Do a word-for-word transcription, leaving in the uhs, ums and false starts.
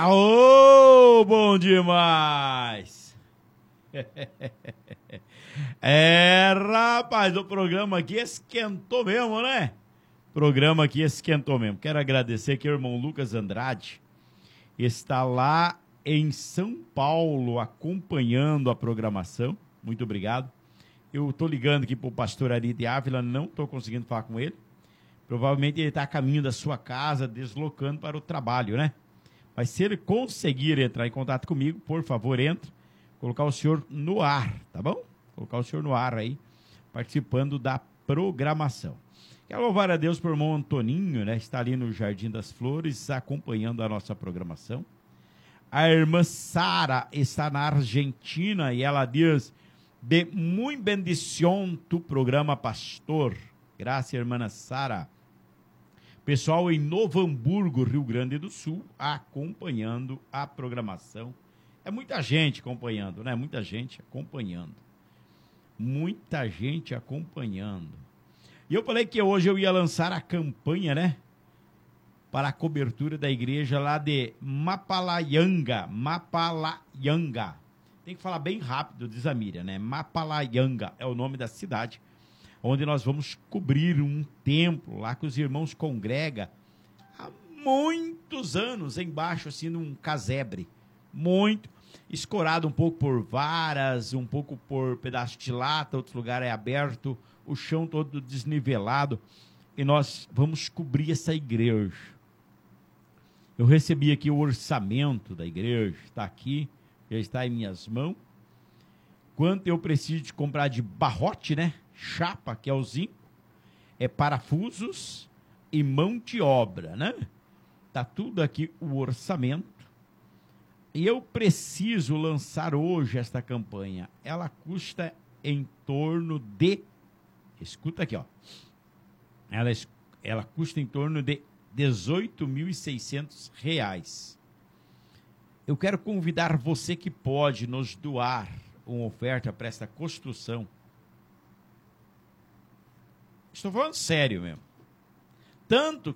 Aô, bom demais! É, rapaz, o programa aqui esquentou mesmo, né? O programa aqui esquentou mesmo. Quero agradecer que o irmão Lucas Andrade está lá em São Paulo acompanhando a programação. Muito obrigado. Eu tô ligando aqui pro pastor Ari de Ávila, não tô conseguindo falar com ele. Provavelmente ele está a caminho da sua casa, deslocando para o trabalho, né? Mas se ele conseguir entrar em contato comigo, por favor, entre. Colocar o senhor no ar, tá bom? Colocar o senhor no ar aí, participando da programação. Quero louvar a Deus por irmão Antoninho, né? Está ali no Jardim das Flores, acompanhando a nossa programação. A irmã Sara está na Argentina e ela diz: de muito bendição tu programa, pastor. Graças, irmã Sara. Pessoal em Novo Hamburgo, Rio Grande do Sul, acompanhando a programação. É muita gente acompanhando, né? Muita gente acompanhando. Muita gente acompanhando. E eu falei que hoje eu ia lançar a campanha, né? Para a cobertura da igreja lá de Mapalaianga. Mapalaianga. Tem que falar bem rápido, diz a Miriam, né? Mapalaianga é o nome da cidade, onde nós vamos cobrir um templo lá que os irmãos congregam há muitos anos, embaixo, assim, num casebre. Muito, escorado um pouco por varas, um pouco por pedaço de lata, outro lugar é aberto, o chão todo desnivelado, e nós vamos cobrir essa igreja. Eu recebi aqui o orçamento da igreja, está aqui, já está em minhas mãos. Quanto eu preciso de comprar de barrote, né? Chapa, que é o zinco, é parafusos e mão de obra, né? Tá tudo aqui o orçamento. E eu preciso lançar hoje esta campanha. Ela custa em torno de... Escuta aqui, ó. Ela, ela custa em torno de dezoito mil e seiscentos reais. Eu quero convidar você que pode nos doar uma oferta para esta construção. Estou falando sério mesmo. Tanto